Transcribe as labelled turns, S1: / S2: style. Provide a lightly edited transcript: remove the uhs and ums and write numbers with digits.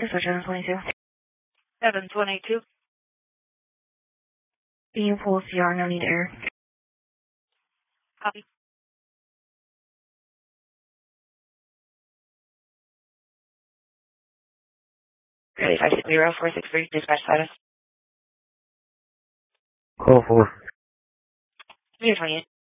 S1: This is 722.
S2: 722.
S1: Being full CR, no need air.
S2: Copy.
S1: Ready, 560-463, dispatch status.
S3: Call 4.
S1: Year 28.